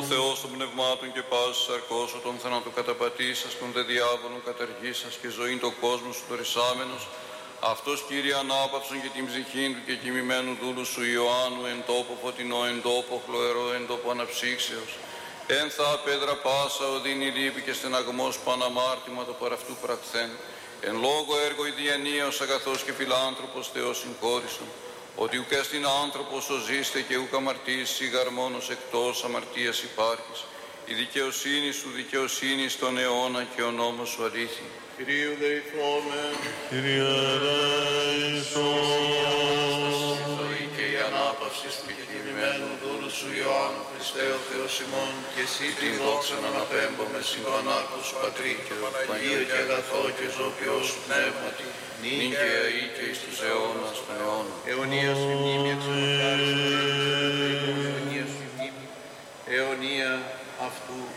Θεός των πνευμάτων και πάσης σαρκώσου, τον θανατοκαταπατήσας, τον δε διάβολον καταργήσας και ζωήν το κόσμο σου δωρησάμενος, αυτός, Κύριε, ανάπαυσον και την ψυχήν του και κοιμημένου δούλου σου Ιωάννου, εν τόπο φωτεινό, εν τόπο χλωερό, εν τόπο αναψύξεως, εν θα πέδρα πάσα οδύνη λύπη και στεναγμός παναμάρτημα το παραυτού πραχθέν, εν λόγω έργο ιδιανίος αγαθός και φιλάνθρωπος Θεός συγχώρησον, ότι ουκ έστιν άνθρωπος ο ζήστε και ουκ αμαρτής σιγαρ μόνος εκτός αμαρτίας υπάρχεις. Η δικαιοσύνη σου δικαιοσύνη στον αιώνα και ο νόμος σου αλήθεια. Κυρίου δεηθόμεν. Κύριε ελέησον. Η ζωή και η ανάπαυση του κεκτημένου δούλου σου Ιωάννου Χριστέ ο Θεός ημών, και εσύ την δόξα να αναπέμπομαι συν το ανάρκο σου Πατρί και Αγίο και αγαθό και ζωοποιό σου πνεύματι, Νυν και αεί και εις τους αιώνας των αιώνων. αιωνία σου η μνήμη εξομοκάριστον, αιωνία σου η μνήμη, αιωνία αυτού